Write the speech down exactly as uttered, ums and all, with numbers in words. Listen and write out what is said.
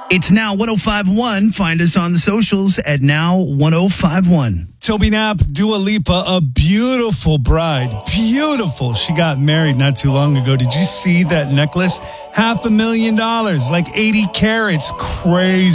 It's Now one oh five point one. Find us on the socials at Now one oh five point one. Toby Knapp, Dua Lipa, a beautiful bride. Beautiful. She got married not too long ago. Did you see that necklace? Half a million dollars, like eighty carats. Crazy.